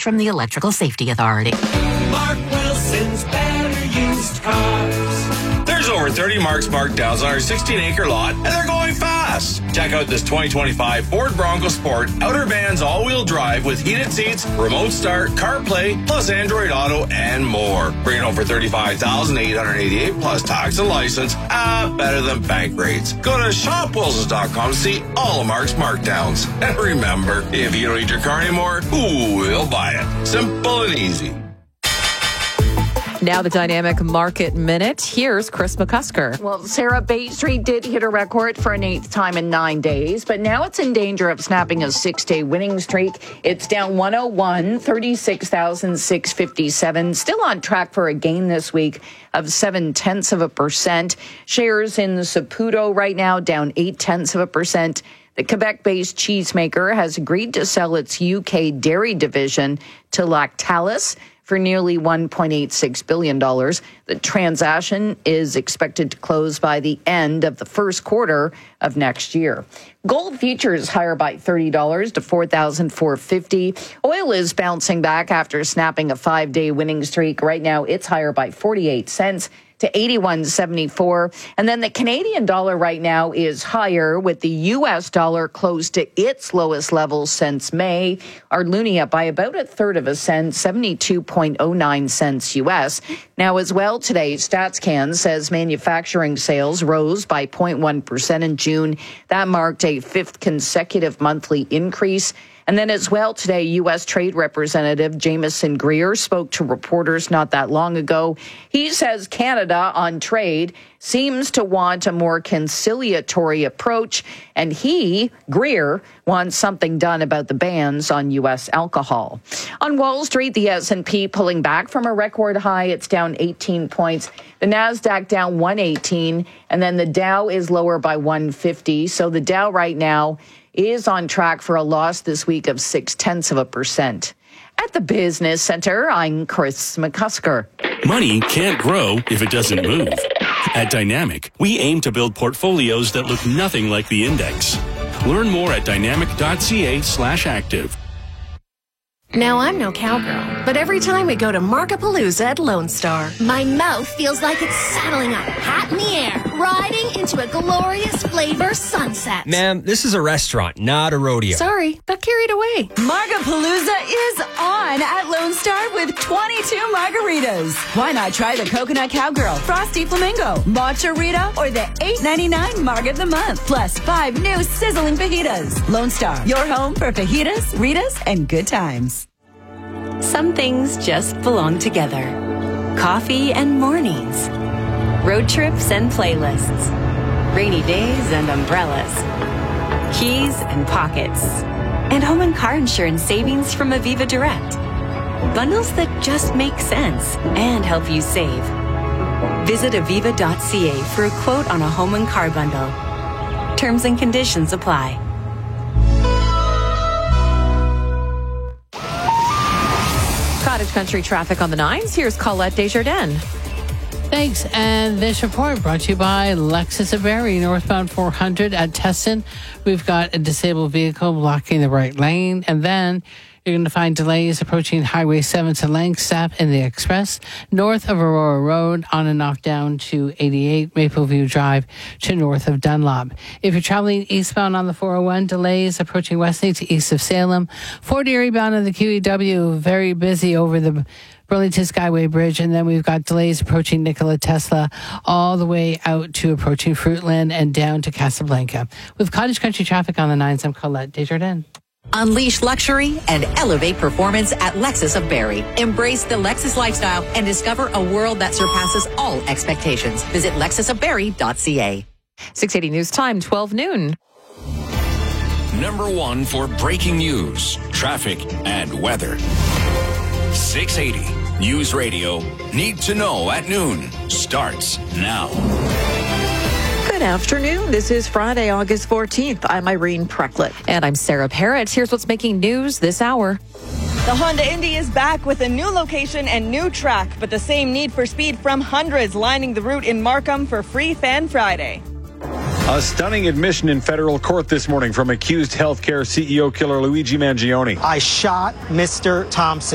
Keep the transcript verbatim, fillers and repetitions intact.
from the Electrical Safety Authority. Mark Wilson's Better Used Cars. There's over thirty Mark's markdowns on our sixteen acre lot, and they're going fast. Check out this twenty twenty-five Ford Bronco Sport Outer Bands all-wheel drive with heated seats, remote start, CarPlay, plus Android Auto, and more. Bring it home for thirty-five thousand eight hundred eighty-eight dollars plus tax and license. Ah, better than bank rates. Go to shop wilsons dot com to see all of Mark's markdowns. And remember, if you don't need your car anymore, who will buy it? Simple and easy. Now the Dynamic Market Minute. Here's Chris McCusker. Well, Sarah, Bay Street did hit a record for an eighth time in nine days, but now it's in danger of snapping a six-day winning streak. It's down one oh one, thirty-six thousand six hundred fifty-seven. Still on track for a gain this week of seven-tenths of a percent. Shares in the Saputo right now down eight-tenths of a percent. The Quebec-based cheesemaker has agreed to sell its U K dairy division to Lactalis for nearly one point eight six billion dollars. The transaction is expected to close by the end of the first quarter of next year. Gold futures higher by thirty dollars to four thousand four hundred fifty dollars. Oil is bouncing back after snapping a five-day winning streak. Right now, it's higher by forty-eight cents to eighty-one seventy-four. And then the Canadian dollar right now is higher, with the U S dollar close to its lowest level since May. Our loonie up by about a third of a cent, seventy-two point oh nine cents U S. Now as well today, StatsCan says manufacturing sales rose by zero point one percent in June. That marked a fifth consecutive monthly increase. And then as well today, U S Trade Representative Jameson Greer spoke to reporters not that long ago. He says Canada on trade seems to want a more conciliatory approach, and he, Greer, wants something done about the bans on U S alcohol. On Wall Street, the S and P pulling back from a record high. It's down eighteen points. The NASDAQ down one eighteen, and then the Dow is lower by one fifty. So the Dow right now is on track for a loss this week of six-tenths of a percent. At the Business Center, I'm Chris McCusker. Money can't grow if it doesn't move. At Dynamic, we aim to build portfolios that look nothing like the index. Learn more at dynamic.ca slash active. Now, I'm no cowgirl, but every time we go to Markapalooza at Lone Star, my mouth feels like it's saddling up, hat in the air, riding into a glorious flavor sunset. Ma'am, this is a restaurant, not a rodeo. Sorry, got carried away. Markapalooza is on at Lone Star with twenty-two margaritas. Why not try the Coconut Cowgirl, Frosty Flamingo, Matcha Rita, or the eight ninety-nine Marg of the Month, plus five new sizzling fajitas. Lone Star, your home for fajitas, Ritas, and good times. Some things just belong together. Coffee and mornings. Road trips and playlists. Rainy days and umbrellas. Keys and pockets. And home and car insurance savings from Aviva Direct. Bundles that just make sense and help you save. Visit aviva dot c a for a quote on a home and car bundle. Terms and conditions apply. Cottage Country traffic on the nines. Here's Colette Desjardins. Thanks. And this report brought to you by Lexus of Barrie, northbound four hundred at Tesson. We've got a disabled vehicle blocking the right lane. And then you're going to find delays approaching Highway seven to Langstaff in the Express, north of Aurora Road, on and off down to eighty-eight Mapleview Drive to north of Dunlop. If you're traveling eastbound on the four oh one, delays approaching Wesley to east of Salem. Fort Erie bound on the Q E W, very busy over the Burlington Skyway Bridge, and then we've got delays approaching Nikola Tesla all the way out to approaching Fruitland and down to Casablanca. With Cottage Country traffic on the nines, I'm Colette Desjardins. Unleash luxury and elevate performance at Lexus of Barrie. Embrace the Lexus lifestyle and discover a world that surpasses all expectations. Visit lexus of barrie dot c a. six eighty News Time, twelve noon. Number one for breaking news, traffic, and weather. six eighty News Radio. Need to know at noon. Starts now. Good afternoon. This is Friday, August fourteenth. I'm Irene Precklett. And I'm Sarah Parrott. Here's what's making news this hour. The Honda Indy is back with a new location and new track, but the same need for speed from hundreds lining the route in Markham for Free Fan Friday. A stunning admission in federal court this morning from accused healthcare C E O killer Luigi Mangione. I shot Mister Thompson.